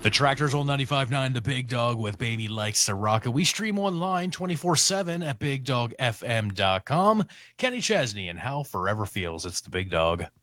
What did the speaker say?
The Tractors on 95.9, The Big Dog with Baby Likes to Rock It. We stream online 24/7 at BigDogFM.com. Kenny Chesney and How Forever Feels. It's The Big Dog.